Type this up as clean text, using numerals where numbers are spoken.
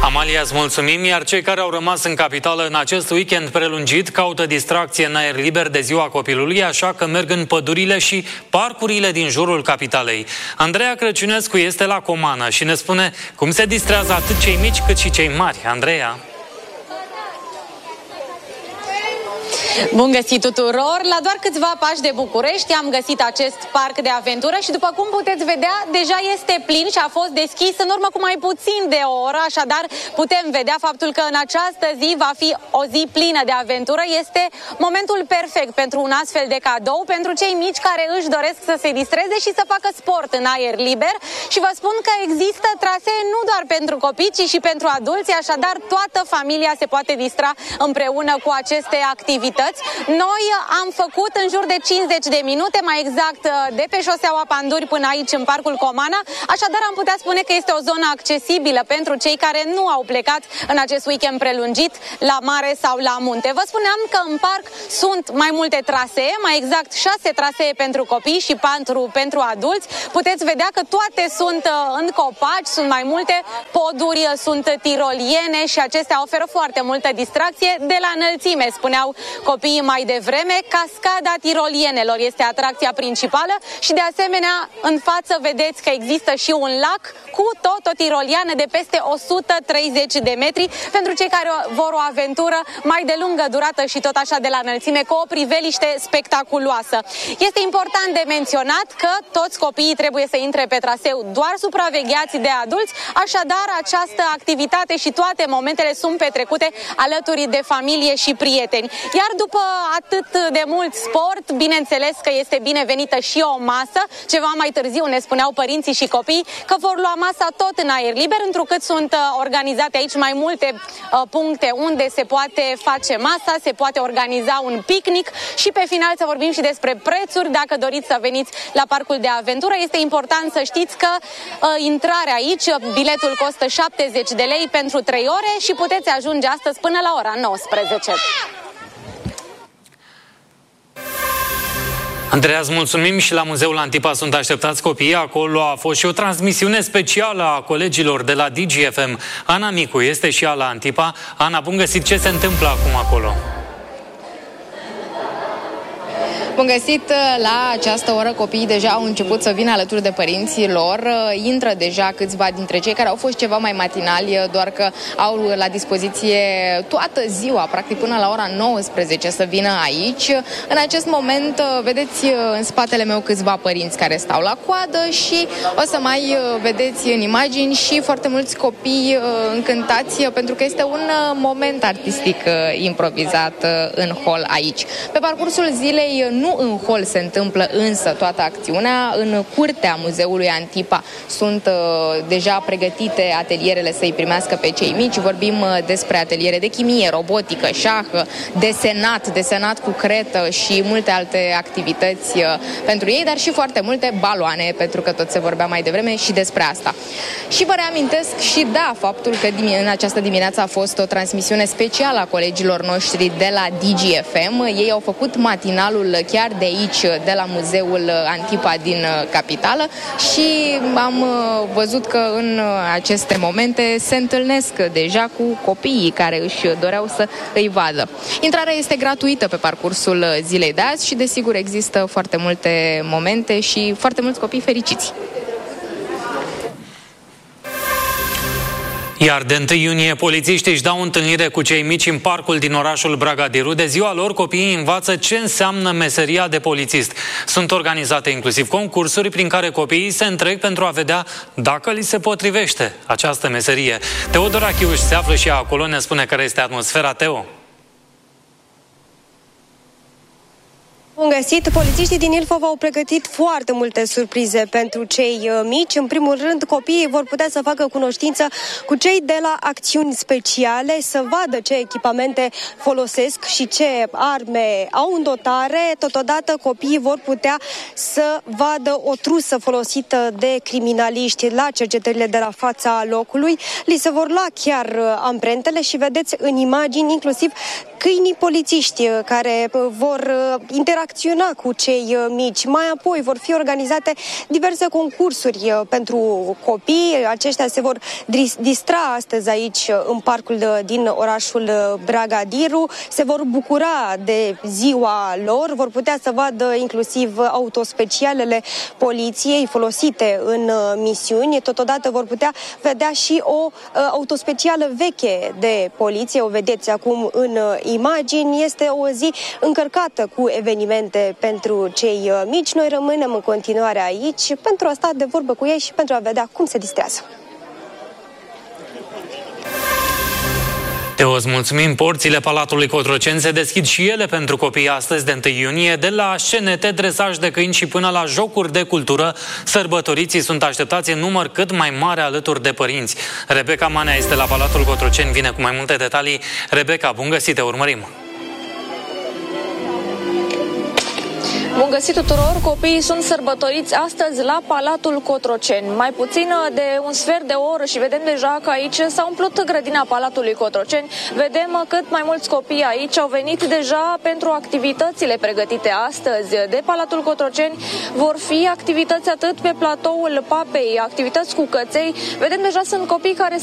Amalia, îți mulțumim, iar cei care au rămas în capitală în acest weekend prelungit caută distracție în aer liber de ziua copilului, așa că merg în pădurile și parcurile din jurul capitalei. Andreea Crăciunescu este la Comană și ne spune cum se distrează atât cei mici cât și cei mari. Andreea? Bun găsit tuturor! La doar câțiva pași de București am găsit acest parc de aventură și după cum puteți vedea, deja este plin și a fost deschis în urmă cu mai puțin de o oră, așadar putem vedea faptul că în această zi va fi o zi plină de aventură. Este momentul perfect pentru un astfel de cadou, pentru cei mici care își doresc să se distreze și să facă sport în aer liber. Și vă spun că există trasee nu doar pentru copii, ci și pentru adulți, așadar toată familia se poate distra împreună cu aceste activități. Noi am făcut în jur de 50 de minute, mai exact de pe șoseaua Panduri până aici în parcul Comana, așadar am putea spune că este o zonă accesibilă pentru cei care nu au plecat în acest weekend prelungit la mare sau la munte. Vă spuneam că în parc sunt mai multe trasee, mai exact 6 trasee pentru copii și 4 pentru adulți. Puteți vedea că toate sunt în copaci, sunt mai multe poduri, sunt tiroliene și acestea oferă foarte multă distracție de la înălțime, spuneau copiii mai devreme. Cascada tirolienelor este atracția principală și de asemenea în față vedeți că există și un lac cu tot o tiroliană de peste 130 de metri pentru cei care vor o aventură mai de lungă durată și tot așa de la înălțime, cu o priveliște spectaculoasă. Este important de menționat că toți copiii trebuie să intre pe traseu doar supravegheați de adulți, așadar această activitate și toate momentele sunt petrecute alături de familie și prieteni. Iar după atât de mult sport, bineînțeles că este binevenită și o masă. Ceva mai târziu ne spuneau părinții și copiii că vor lua masa tot în aer liber, întrucât sunt organizate aici mai multe puncte unde se poate face masa, se poate organiza un picnic și pe final să vorbim și despre prețuri. Dacă doriți să veniți la parcul de aventură, este important să știți că intrarea aici, biletul costă 70 de lei pentru 3 ore și puteți ajunge astăzi până la ora 19. Andreea, îți mulțumim și la Muzeul Antipa sunt așteptați copiii. Acolo a fost și o transmisiune specială a colegilor de la DGFM. Ana Micu este și ea la Antipa. Ana, bun găsit! Ce se întâmplă acum acolo? Bun găsit! La această oră copiii deja au început să vină alături de părinții lor. Intră deja câțiva dintre cei care au fost ceva mai matinali, doar că au la dispoziție toată ziua, practic până la ora 19 să vină aici. În acest moment vedeți în spatele meu câțiva părinți care stau la coadă și o să mai vedeți în imagini și foarte mulți copii încântați pentru că este un moment artistic improvizat în hol aici. Pe parcursul zilei nu în hol se întâmplă însă toată acțiunea. În curtea Muzeului Antipa sunt deja pregătite atelierele să-i primească pe cei mici. Vorbim despre ateliere de chimie, robotică, șah, desenat cu cretă și multe alte activități pentru ei, dar și foarte multe baloane, pentru că tot se vorbea mai devreme și despre asta. Și vă reamintesc și faptul că în această dimineață a fost o transmisiune specială a colegilor noștri de la DGFM. Ei au făcut matinalul chiar de aici, de la Muzeul Antipa din capitală și am văzut că în aceste momente se întâlnesc deja cu copiii care își doreau să îi vadă. Intrarea este gratuită pe parcursul zilei de azi și desigur există foarte multe momente și foarte mulți copii fericiți. Iar de 1 iunie, polițiștii își dau întâlnire cu cei mici în parcul din orașul Bragadiru. De ziua lor, copiii învață ce înseamnă meseria de polițist. Sunt organizate inclusiv concursuri prin care copiii se întrec pentru a vedea dacă li se potrivește această meserie. Teodora Chiuș se află și ea acolo, ne spune care este atmosfera. Teo? Bun găsit! Polițiștii din Ilfov au pregătit foarte multe surprize pentru cei mici. În primul rând, copiii vor putea să facă cunoștință cu cei de la acțiuni speciale, să vadă ce echipamente folosesc și ce arme au în dotare. Totodată, copiii vor putea să vadă o trusă folosită de criminaliști la cercetările de la fața locului. Li se vor lua chiar amprentele și vedeți în imagini inclusiv câinii polițiști care vor interacționa interacționa cu cei mici. Mai apoi vor fi organizate diverse concursuri pentru copii. Aceștia se vor distra astăzi aici în parcul din orașul Bragadiru. Se vor bucura de ziua lor, vor putea să vadă inclusiv autospecialele poliției folosite în misiuni. Totodată vor putea vedea și o autospecială veche de poliție. O vedeți acum în imagini. Este o zi încărcată cu evenimente pentru cei mici. Noi rămânem în continuare aici pentru a sta de vorbă cu ei și pentru a vedea cum se distrează. Teo, îți mulțumim. Porțile Palatului Cotroceni se deschid și ele pentru copii astăzi de 1 iunie, de la șenete, dresaj de câini și până la jocuri de cultură. Sărbătoriții sunt așteptați în număr cât mai mare alături de părinți. Rebecca Manea este la Palatul Cotroceni, vine cu mai multe detalii. Rebecca, bun găsit, te urmărim! Bun găsit tuturor! Copiii sunt sărbătoriți astăzi la Palatul Cotroceni. Mai puțin de un sfert de oră și vedem deja că aici s-a umplut grădina Palatului Cotroceni. Vedem cât mai mulți copii aici au venit deja pentru activitățile pregătite astăzi de Palatul Cotroceni. Vor fi activități atât pe platoul Papei, activități cu căței. Vedem deja sunt copii care